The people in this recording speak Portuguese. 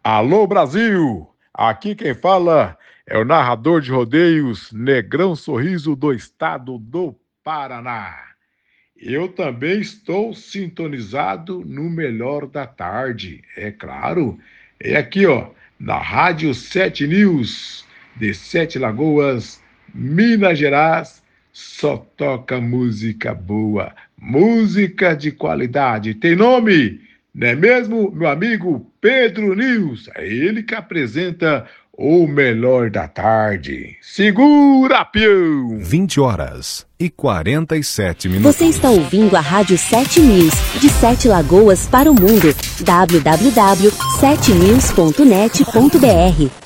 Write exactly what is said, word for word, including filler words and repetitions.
Alô, Brasil! Aqui quem fala é o narrador de rodeios Negrão Sorriso do estado do Paraná. Eu também estou sintonizado no Melhor da Tarde, é claro. É aqui, ó, na Rádio Sete News, de Sete Lagoas, Minas Gerais. Só toca música boa, música de qualidade. Tem nome? Não é mesmo, meu amigo Pedro News? É ele que apresenta o Melhor da Tarde. Segura, peão! vinte horas e quarenta e sete minutos. Você está ouvindo a Rádio Sete News, de Sete Lagoas para o mundo. w w w ponto sete news ponto net ponto b r